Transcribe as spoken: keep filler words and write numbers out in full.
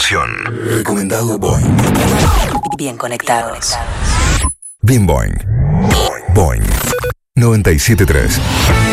continuación. Recomendado Boing. Bien conectados. Bien Boing. Boing. noventa y siete punto tres.